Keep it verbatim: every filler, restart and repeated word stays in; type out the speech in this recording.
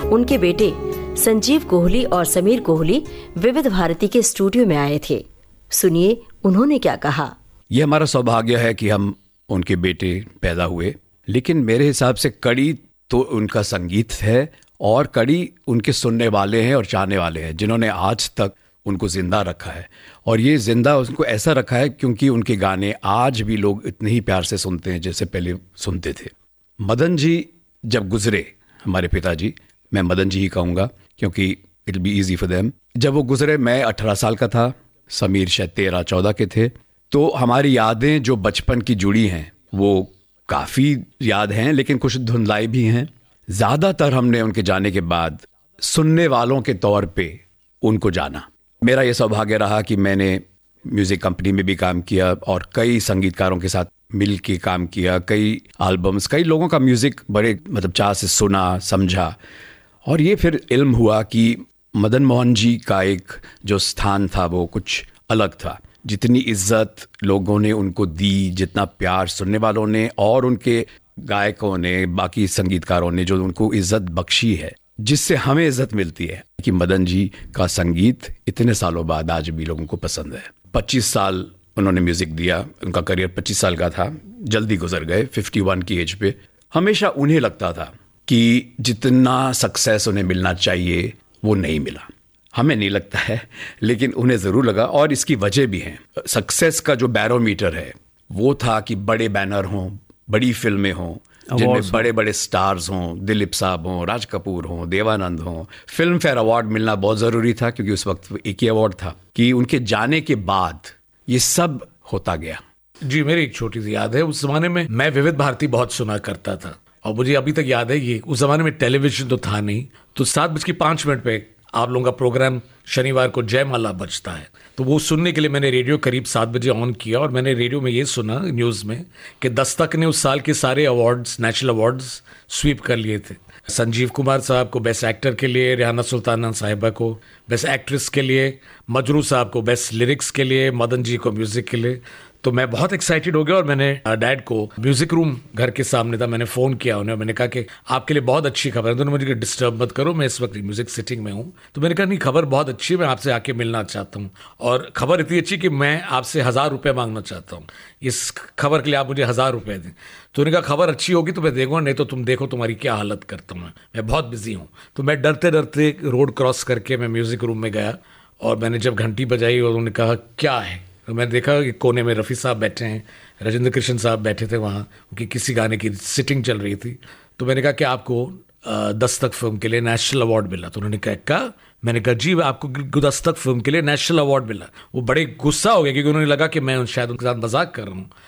उनके बेटे संजीव कोहली और समीर कोहली विविध भारती के स्टूडियो में आए थे। सुनिए उन्होंने क्या कहा। ये हमारा सौभाग्य है कि हम उनके बेटे पैदा हुए, लेकिन मेरे हिसाब से कड़ी तो उनका संगीत है और कड़ी उनके सुनने वाले हैं और चाहने वाले हैं, जिन्होंने आज तक उनको जिंदा रखा है। और ये जिंदा उनको ऐसा रखा है क्योंकि उनके गाने आज भी लोग इतने ही प्यार से सुनते हैं जैसे पहले सुनते थे। मदन जी जब गुजरे, हमारे पिताजी, मैं मदन जी ही कहूँगा क्योंकि it be easy for them. जब वो गुजरे मैं अठारह साल का था, समीर शायद तेरह चौदह के थे। तो हमारी यादें जो बचपन की जुड़ी हैं वो काफ़ी याद हैं, लेकिन कुछ धुंधलाई भी हैं। ज़्यादातर हमने उनके जाने के बाद सुनने वालों के तौर पे उनको जाना। मेरा ये सौभाग्य रहा कि मैंने म्यूज़िक कंपनी में भी काम किया और कई संगीतकारों के साथ मिल के काम किया, कई एल्बम्स, कई लोगों का म्यूज़िक बड़े मतलब चाह से सुना, समझा। और ये फिर इल्म हुआ कि मदन मोहन जी का एक जो स्थान था वो कुछ अलग था। जितनी इज्जत लोगों ने उनको दी, जितना प्यार सुनने वालों ने और उनके गायकों ने, बाकी संगीतकारों ने जो उनको इज्जत बख्शी है, जिससे हमें इज्जत मिलती है कि मदन जी का संगीत इतने सालों बाद आज भी लोगों को पसंद है। पच्चीस साल उन्होंने म्यूज़िक दिया, उनका करियर पच्चीस साल का था, जल्दी गुजर गए इक्यावन की एज पे। हमेशा उन्हें लगता था कि जितना सक्सेस उन्हें मिलना चाहिए वो नहीं मिला। हमें नहीं लगता है, लेकिन उन्हें ज़रूर लगा और इसकी वजह भी है। सक्सेस का जो बैरोमीटर है वो था कि बड़े बैनर हों, बड़ी फिल्में हों, जिनमें बड़े बड़े स्टार्स हों, दिलीप साहब हों, राज कपूर हों, देवानंद हों। फिल्म फेयर अवार्ड मिलना बहुत ज़रूरी था क्योंकि उस वक्त एक ही अवार्ड था। कि उनके जाने के बाद ये सब होता गया। जी, मेरी एक छोटी सी याद है, उस जमाने में मैं विविध भारती बहुत सुना करता था और मुझे अभी तक याद है ये उस जमाने में टेलीविजन तो था नहीं, तो सात बज के पाँच मिनट पे आप लोगों का प्रोग्राम शनिवार को जयमाला बजता है। तो वो सुनने के लिए मैंने रेडियो करीब सात बजे ऑन किया और मैंने रेडियो में ये सुना न्यूज़ में कि दस्तक ने उस साल के सारे अवार्ड्स, नेशनल अवार्ड्स स्वीप कर लिए थे। संजीव कुमार साहब को बेस्ट एक्टर के लिए, रेहाना सुल्ताना साहिबा को बेस्ट एक्ट्रेस के लिए, मजरू साहब को बेस्ट लिरिक्स के लिए, मदन जी को म्यूज़िक के लिए। तो मैं बहुत एक्साइटेड हो गया और मैंने डैड को, म्यूजिक रूम घर के सामने था, मैंने फ़ोन किया उन्हें, मैंने कहा कि आपके लिए बहुत अच्छी खबर है। उन्होंने मुझे डिस्टर्ब मत करो, मैं इस वक्त म्यूजिक सिटिंग में हूँ। तो मैंने कहा नहीं, खबर बहुत अच्छी है, मैं आपसे आके मिलना चाहता हूँ और खबर इतनी अच्छी कि मैं आपसे हज़ार रुपये मांगना चाहता हूँ, इस खबर के लिए आप मुझे हज़ार रुपये दें। तो उन्होंने कहा खबर अच्छी होगी तो मैं देखूँगा, नहीं तो तुम देखो तुम्हारी क्या हालत करता हूँ, मैं बहुत बिजी हूँ। तो मैं डरते डरते रोड क्रॉस करके मैं म्यूज़िक रूम में गया और मैंने जब घंटी बजाई और उन्होंने कहा क्या है, तो मैं देखा कि कोने में रफ़ी साहब बैठे हैं, राजेंद्र कृष्ण साहब बैठे थे वहाँ, उनकी किसी गाने की सिटिंग चल रही थी। तो मैंने कहा कि आपको दस्तक फिल्म के लिए नेशनल अवार्ड मिला। तो उन्होंने कहा क्या? मैंने कहा जी आपको दस्तक फिल्म के लिए नेशनल अवार्ड मिला। वो बड़े गुस्सा हो गया क्योंकि उन्होंने लगा कि मैं शायद उनके साथ मजाक कर रहा हूँ।